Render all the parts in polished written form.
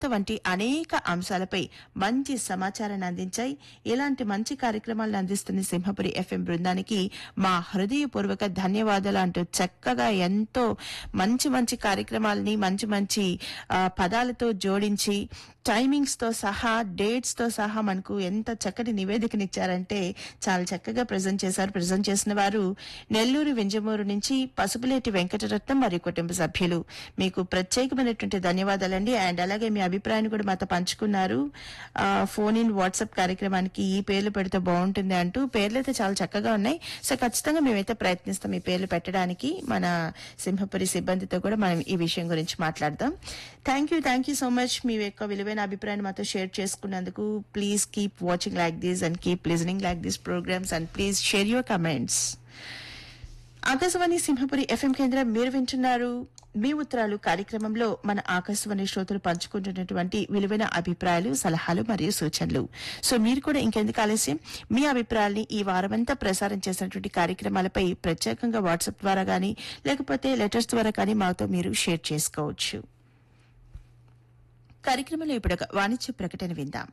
వంటి అనేక అంశాలపై మంచి సమాచారాన్ని అందించాయి. ఇలాంటి మంచి కార్యక్రమాలను అందిస్తున్న సింహపురి ఎఫ్ఎం బృందానికి మా హృదయపూర్వక ధన్యవాదాలు అంటూ చక్కగా ఎంతో మంచి మంచి కార్యక్రమాలని మంచి మంచి పదాలతో జోడించి టైమింగ్స్ తో సహా డేట్స్ తో సహా మనకు ఎంత చక్కటి నివేదికనిచ్చారంటే చాలా చక్కగా ప్రజెంట్ చేశారు. ప్రజెంట్ చేసిన వారు నెల్లూరు వింజమూరు నుంచి పసుపులేటి వెంకటరత్నం మరియు కుటుంబ సభ్యులు. మీకు ప్రత్యేకమైనటువంటి ధన్యవాదాలండి. అండ్ అలాగే మీ అభిప్రాయాన్ని కూడా మాతో పంచుకున్నారు. ఫోన్ ఇన్ వాట్సాప్ కార్యక్రమానికి ఈ పేర్లు పెడితే బాగుంటుంది అంటూ పేర్లు అయితే చాలా చక్కగా ఉన్నాయి. సో ఖచ్చితంగా మేమైతే ప్రయత్నిస్తాం ఈ పేర్లు పెట్టడానికి. మన సింహపురి సిబ్బందితో కూడా మనం ఈ విషయం గురించి మాట్లాడదాం. Thank you so much. మీ యొక్క విలువైన అభిప్రాయాన్ని మాతో షేర్ చేసుకున్నందుకు. Please keep watching like this and keep listening like this programmes and please share your comments. Akashvani Simhapuri FM కేంద్రం మీరు వింటున్నారు. మీ ఉత్తరాలు కార్యక్రమంలో మన ఆకాశవాణి శ్రోతలు పంచుకుంటున్నటువంటి విలువైన అభిప్రాయాలు, సలహాలు మరియు సూచనలు. సో మీరు కూడా ఇంకెందుకు ఆలస్యం, మీ అభిప్రాయాల్ని ఈ వారమంతా ప్రసారం చేసినటువంటి కార్యక్రమాలపై ప్రత్యేకంగా వాట్సాప్ ద్వారా గానీ లేకపోతే లెటర్స్ ద్వారా కానీ మాతో మీరు షేర్ చేసుకోవచ్చు. కార్యక్రమంలో ఇప్పుడు ఒక వాణిజ్య ప్రకటన విందాం.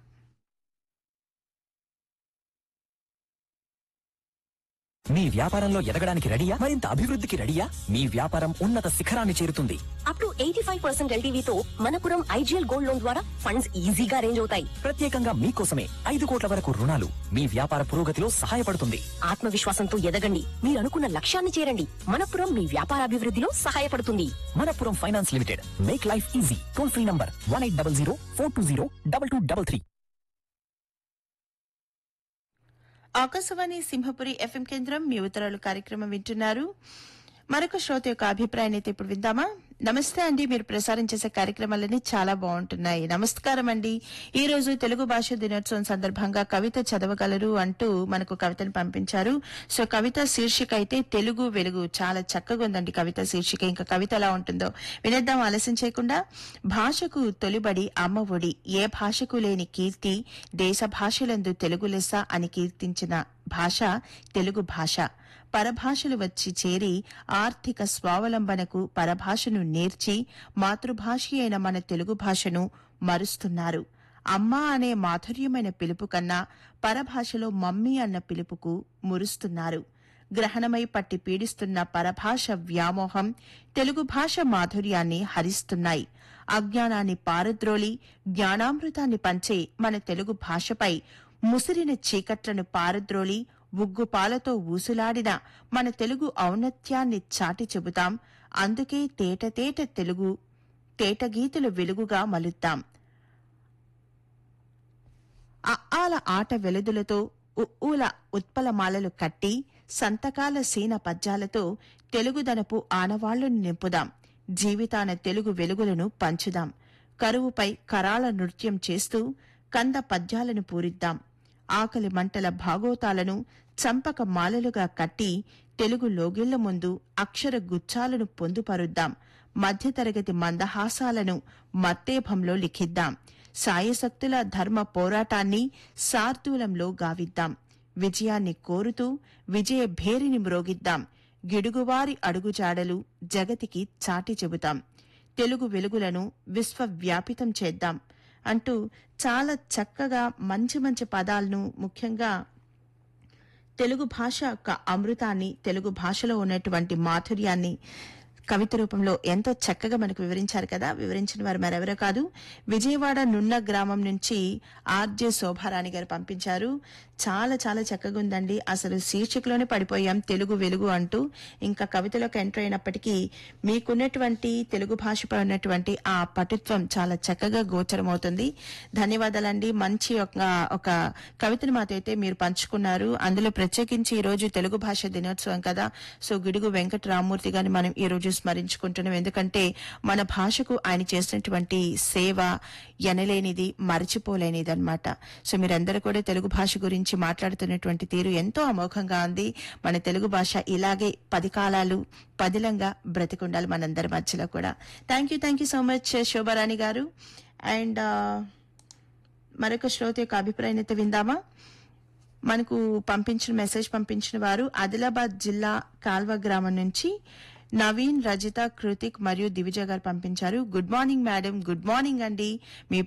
మీ వ్యాపారంలో ఎదగడానికి రెడీయా? మరింత అభివృద్ధికి రెడీయా? మీ వ్యాపారం ఉన్నత శిఖరాన్ని చేరుతుంది. Up to 85% ఎల్టీవీతో Manappuram IGL gold loan ద్వారా ఫండ్స్ ఈజీగా అరేంజ్ అవుతాయి. ప్రత్యేకంగా మీకోసమే 5 కోట్ల వరకు రుణాలు మీ వ్యాపార పురోగతిలో సహాయపడుతుంది. ఆత్మవిశ్వాసంతో ఎదగండి, మీరు అనుకున్న లక్ష్యాన్ని చేరండి. మనపురం మీ వ్యాపారాభివృద్ధిలో సహాయపడుతుంది. Manappuram finance limited, make life easy. Toll free number 1800-420-2233. Akashvani Simhapuri FM కేంద్రం మీ ఉత్తరాలు కార్యక్రమం వింటున్నారు. మరొక శ్రోత యొక్క అభిప్రాయాన్ని అయితే ఇప్పుడు విందామా. నమస్తే అండి, మీరు ప్రసారం చేసే కార్యక్రమాలన్నీ చాలా బాగుంటున్నాయి. నమస్కారం అండి. ఈ రోజు తెలుగు భాష దినోత్సవం సందర్భంగా కవిత చదవగలరు అంటూ మనకు కవితను పంపించారు. సో కవిత శీర్షిక అయితే తెలుగు వెలుగు. చాలా చక్కగా ఉందండి కవిత శీర్షిక. ఇంకా కవిత ఎలా ఉంటుందో వినేద్దాం ఆలస్యం చేయకుండా. భాషకు తొలిబడి అమ్మ ఒడి, ఏ భాషకు లేని కీర్తి, దేశ భాషలందు తెలుగు లెస్స అని కీర్తించిన భాష తెలుగు భాష. పరభాషలు వచ్చి చేరి ఆర్థిక స్వావలంబనకు పరభాషను నేర్చి మాతృభాష అయిన మన తెలుగు భాషను మరుస్తున్నారు. అమ్మా అనే మాధుర్యమైన పిలుపు కన్నా పరభాషలో మమ్మీ అన్న పిలుపుకు మురుస్తున్నారు. గ్రహణమై పట్టి పీడిస్తున్న పరభాష వ్యామోహం తెలుగు భాష మాధుర్యాన్ని హరిస్తున్నాయి. అజ్ఞానాన్ని పారద్రోలి జ్ఞానామృతాన్ని పంచే మన తెలుగు భాషపై ముసిరిన చీకట్లను పారద్రోలి ఉగ్గుపాలతో ఊసులాడిన మన తెలుగు ఔన్నత్యాన్ని చాటి చెబుతాం. అందుకే తేట తెలుగు తేటగీతులు వెలుగుగా మలుద్దాం. అఆల ఆట వెలుదులతో ఉఊల ఉత్పలమాలలు కట్టి సంతకాల సీన పద్యాలతో తెలుగుదనపు ఆనవాళ్లను నింపుదాం. జీవితాన తెలుగు వెలుగులను పంచుదాం. కరువుపై కరాళ నృత్యం చేస్తూ కంద పద్యాలను పూరిద్దాం. ఆకలి మంటల భాగోతాలను చంపక మాలలుగా కట్టి తెలుగు లోగిళ్ల ముందు అక్షర గుచ్చాలను పొందుపరుద్దాం. మధ్యతరగతి మందహాసాలను మత్తేభంలో లిఖిద్దాం. సాయశక్తుల ధర్మ పోరాటాన్ని శార్దూలంలో గావిద్దాం. విజయాన్ని కోరుతూ విజయ భేరిని మ్రోగిద్దాం. గిడుగువారి అడుగుజాడలు జగతికి చాటి చెబుతాం. తెలుగు వెలుగులను విశ్వవ్యాపితం చేద్దాం అంటూ చాలా చక్కగా మంచి మంచి పదాలను, ముఖ్యంగా తెలుగు భాష యొక్క అమృతాన్ని, తెలుగు భాషలో ఉన్నటువంటి మాధుర్యాన్ని కవిత రూపంలో ఎంతో చక్కగా మనకు వివరించారు కదా. వివరించిన వారు మరెవరో కాదు, విజయవాడ నున్న గ్రామం నుంచి ఆర్జే శోభారాణి గారు పంపించారు. చాలా చాలా చక్కగా ఉందండి. అసలు శీర్షికలోనే పడిపోయాం తెలుగు వెలుగు అంటూ. ఇంకా కవితలోకి ఎంటర్ అయినప్పటికీ మీకున్నటువంటి తెలుగు భాషపై ఉన్నటువంటి ఆ పటుత్వం చాలా చక్కగా గోచరమవుతుంది. ధన్యవాదాలండి. మంచి ఒక కవితను మాతైతే మీరు పంచుకున్నారు. అందులో ప్రత్యేకించి ఈ రోజు తెలుగు భాష దినోత్సవం కదా. సో గిడుగు వెంకట రామ్మూర్తి గారిని మనం ఈ రోజు స్మరించుకుంటున్నాం. ఎందుకంటే మన భాషకు ఆయన చేసినటువంటి సేవ ఎనలేనిది, మరచిపోలేనిది అన్నమాట. సో మీరందరూ కూడా తెలుగు భాష గురించి మాట్లాడుతున్నటువంటి తీరు ఎంతో అమోఘంగా ఉంది. మన తెలుగు భాష ఇలాగే 10 కాలాలు పదిలంగా బ్రతికుండాలి మనందరి మధ్యలో కూడా. Thank you so much Shobharani గారు. అండ్ మరొక శ్రోత యొక్క అభిప్రాయం అయితే విందామా. మనకు మెసేజ్ పంపించిన వారు ఆదిలాబాద్ జిల్లా కాల్వ గ్రామం నుంచి నవీన్, రజిత, కృతిక్ మరియు దివిజ గారు పంపించారు. Good morning madam. Good morning అండి. మీ